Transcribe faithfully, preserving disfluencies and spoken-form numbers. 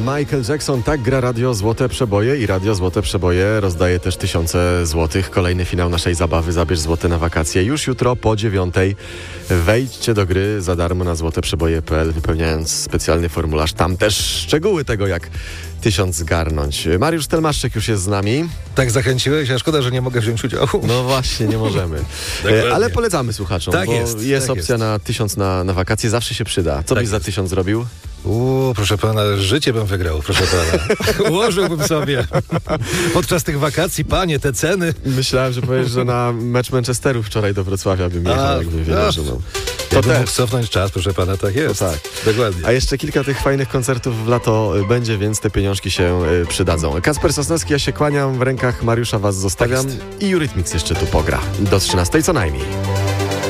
Michael Jackson. Tak gra Radio Złote Przeboje i Radio Złote Przeboje rozdaje też tysiące złotych. Kolejny finał naszej zabawy Zabierz Złote na wakacje. Już jutro po dziewiątej wejdźcie do gry za darmo na złoteprzeboje kropka p l, wypełniając specjalny formularz. Tam też szczegóły tego, jak tysiąc zgarnąć. Mariusz Stelmaszczyk już jest z nami. Tak zachęciłeś, a szkoda, że nie mogę wziąć udziału. No właśnie, nie możemy. Ale polecamy słuchaczom, tak bo jest, jest tak opcja jest. na tysiąc na, na wakacje. Zawsze się przyda. Co tak byś za jest. tysiąc zrobił? Uuu, proszę pana, życie bym wygrał, proszę pana. Ułożyłbym sobie podczas tych wakacji, panie, te ceny. Myślałem, że powiesz, że na mecz Manchesteru wczoraj do Wrocławia bym jechał, A, jakbym no. wiedział, że mam. To To bym mógł też. cofnąć czas, proszę pana, tak jest. To tak. Dokładnie. A jeszcze kilka tych fajnych koncertów w lato będzie, więc te pieniążki się y, przydadzą. Kacper Sosnowski, ja się kłaniam, w rękach Mariusza was zostawiam Tak i Eurythmics jeszcze tu pogra. Do trzynastej co najmniej.